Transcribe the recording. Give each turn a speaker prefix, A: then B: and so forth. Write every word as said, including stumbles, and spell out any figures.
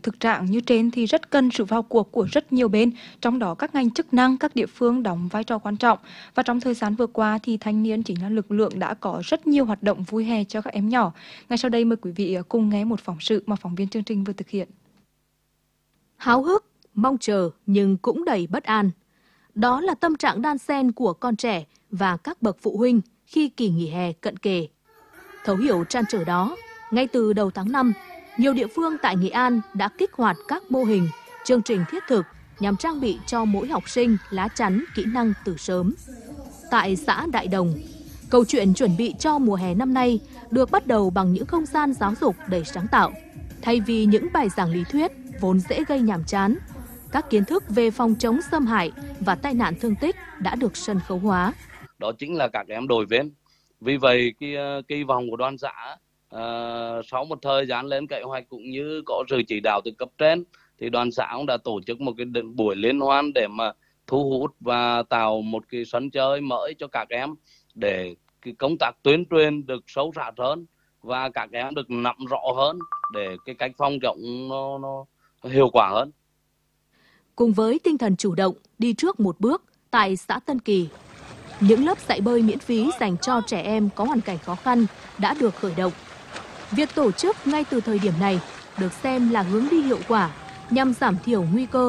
A: thực trạng như trên thì rất cần sự vào cuộc của rất nhiều bên, trong đó các ngành chức năng, các địa phương đóng vai trò quan trọng. Và trong thời gian vừa qua thì thanh niên chính là lực lượng đã có rất nhiều hoạt động vui hè cho các em nhỏ. Ngay sau đây mời quý vị cùng nghe một phóng sự mà phóng viên chương trình vừa thực hiện.
B: Háo hức, mong chờ nhưng cũng đầy bất an. Đó là tâm trạng đan xen của con trẻ và các bậc phụ huynh khi kỳ nghỉ hè cận kề. Thấu hiểu trăn trở đó, ngay từ đầu tháng năm, nhiều địa phương tại Nghệ An đã kích hoạt các mô hình, chương trình thiết thực nhằm trang bị cho mỗi học sinh lá chắn kỹ năng từ sớm. Tại xã Đại Đồng, câu chuyện chuẩn bị cho mùa hè năm nay được bắt đầu bằng những không gian giáo dục đầy sáng tạo. Thay vì những bài giảng lý thuyết vốn dễ gây nhàm chán, các kiến thức về phòng chống xâm hại và tai nạn thương tích đã được sân khấu hóa.
C: Đó chính là các em đội viên. Vì vậy, cái kỳ vọng của đoàn xã uh, sau một thời gian lên kế hoạch cũng như có sự chỉ đạo từ cấp trên, thì đoàn xã cũng đã tổ chức một cái buổi liên hoan để mà thu hút và tạo một cái sân chơi mới cho các em, để cái công tác tuyên truyền được sâu sắc hơn và các em được nắm rõ hơn để cái cách phòng chống nó, nó hiệu quả hơn.
B: Cùng với tinh thần chủ động đi trước một bước, tại xã Tân Kỳ, những lớp dạy bơi miễn phí dành cho trẻ em có hoàn cảnh khó khăn đã được khởi động. Việc tổ chức ngay từ thời điểm này được xem là hướng đi hiệu quả nhằm giảm thiểu nguy cơ